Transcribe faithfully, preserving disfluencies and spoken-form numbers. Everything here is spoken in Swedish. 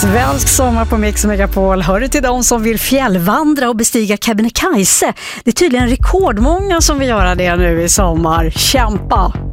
Svensk sommar på Mix Megapol. Hör du till de som vill fjällvandra och bestiga Kebnekaise? Det är tydligen rekordmånga som vill göra det nu i sommar. Kämpa!